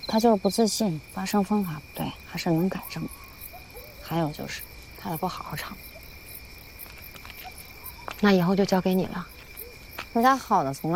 他就是不自信，发声方法不对，还是能改正的。还有就是，他也不好好唱。 那以后就交给你了。 人家好的从来。